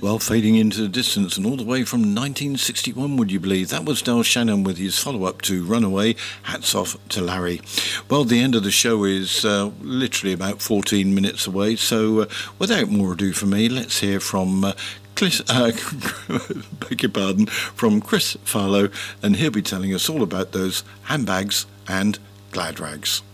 Well, fading into the distance and all the way from 1961, would you believe? That was Del Shannon with his follow-up to Runaway, Hats Off to Larry. Well, the end of the show is literally about 14 minutes away, so without more ado from me, let's hear from beg your pardon, from Chris Farlow, and he'll be telling us all about those handbags and glad rags.